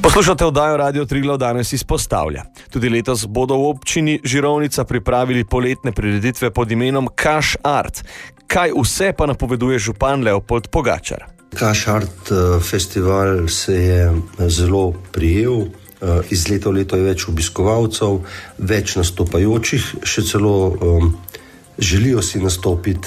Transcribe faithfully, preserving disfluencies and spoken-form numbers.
Poslušate oddajo Radio Triglav danes izpostavlja. Tudi letos bodo v občini Žirovnica pripravili poletne prireditve pod imenom Kaš Art. Kaj vse pa napoveduje župan Leopold Pogačar? Kaš Art festival se je zelo prijel. Iz leta v leto je več obiskovalcev, več nastopajočih, še celo um, želijo si nastopiti